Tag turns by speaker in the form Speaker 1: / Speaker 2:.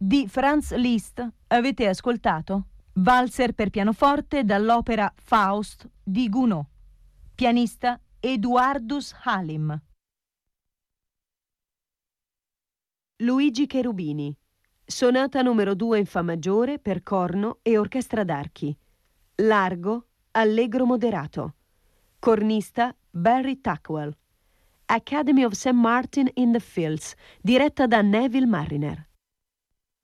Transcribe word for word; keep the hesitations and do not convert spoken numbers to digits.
Speaker 1: di Franz Liszt. Avete ascoltato? Valzer per pianoforte dall'opera Faust di Gounod. Pianista Eduardus Halim. Luigi Cherubini. Sonata numero due in fa maggiore per corno e orchestra d'archi. Largo, allegro moderato. Cornista Barry Tuckwell. Academy of Saint Martin in the Fields, diretta da Neville Marriner.